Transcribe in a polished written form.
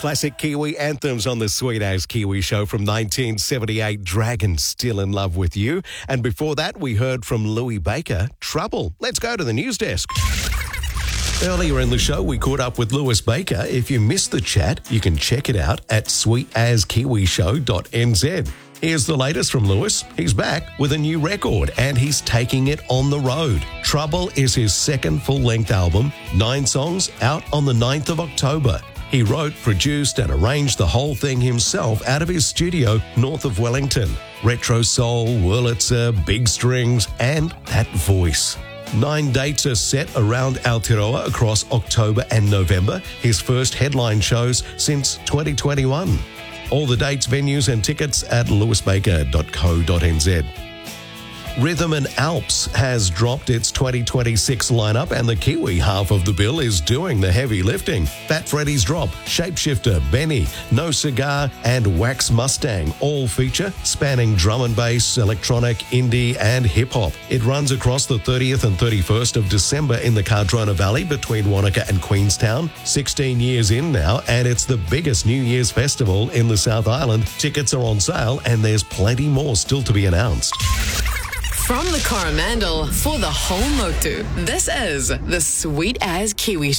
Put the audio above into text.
Classic Kiwi anthems on the Sweet As Kiwi show from 1978, Dragon, Still in Love with You. And before that, we heard from Louis Baker, Trouble. Let's go to the news desk. Earlier in the show, we caught up with Louis Baker. If you missed the chat, you can check it out at sweetaskiwishow.nz. Here's the latest from Louis. He's back with a new record and he's taking it on the road. Trouble is his second full-length album, 9 songs, out on the 9th of October. He wrote, produced and arranged the whole thing himself out of his studio north of Wellington. Retro soul, Wurlitzer, big strings, and that voice. 9 dates are set around Aotearoa across October and November, his first headline shows since 2021. All the dates, venues and tickets at lewisbaker.co.nz. Rhythm and Alps has dropped its 2026 lineup and the Kiwi half of the bill is doing the heavy lifting. Fat Freddy's Drop, Shapeshifter, Benny, No Cigar and Wax Mustang all feature, spanning drum and bass, electronic, indie and hip-hop. It runs across the 30th and 31st of December in the Cardrona Valley between Wanaka and Queenstown. 16 years in now and it's the biggest New Year's festival in the South Island. Tickets are on sale and there's plenty more still to be announced. From the Coromandel for the whole Motu, this is the Sweet As Kiwi Show.